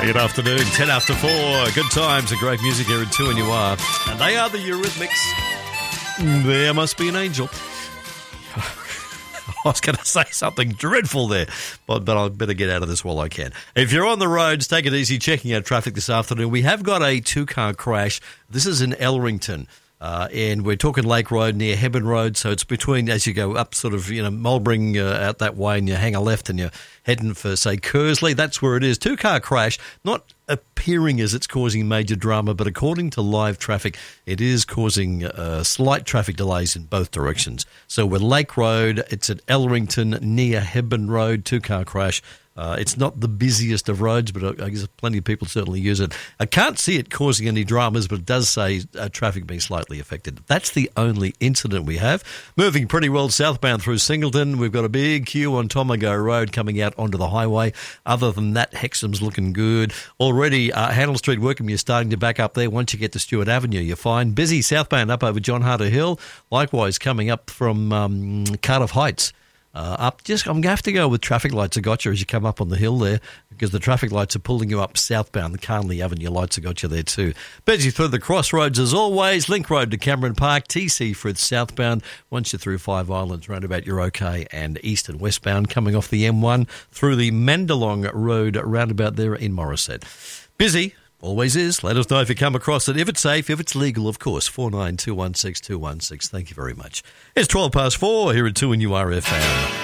Good afternoon, 10 after 4. Good times and great music here at 2 and you are. And they are the Eurythmics. There must be an angel. I was going to say something dreadful there, but I better get out of this while I can. If you're on the roads, take it easy, checking out traffic this afternoon. We have got a two-car crash. This is in Ellerington. And we're talking Lake Road near Hebburn Road, so it's between, as you go up sort of, Mulbring out that way and you hang a left and you're heading for, say, Kersley. That's where it is. Two-car crash, not appearing as it's causing major drama, but according to live traffic, it is causing slight traffic delays in both directions. So we're Lake Road, it's at Ellerington near Hebburn Road, two-car crash. It's not the busiest of roads, but I guess plenty of people certainly use it. I can't see it causing any dramas, but it does say traffic being slightly affected. That's the only incident we have. Moving pretty well southbound through Singleton. We've got a big queue on Tomago Road coming out onto the highway. Other than that, Hexham's looking good. Already, Handel Street, Workham, you're starting to back up there. Once you get to Stewart Avenue, you're fine. Busy southbound up over John Harter Hill. Likewise, coming up from Cardiff Heights. I'm going to have to go with traffic lights have got you as you come up on the hill there, because the traffic lights are pulling you up southbound. The Carnley Avenue lights have got you there too. Busy through the crossroads as always. Link Road to Cameron Park, TC Frith southbound. Once you're through Five Islands roundabout, you're okay. And east and westbound coming off the M1 through the Mandalong Road roundabout there in Morisset. Busy. Always is. Let us know if you come across it. If it's safe, if it's legal, of course. 49216216. Thank you very much. It's 4:12 here at 2 and URFM.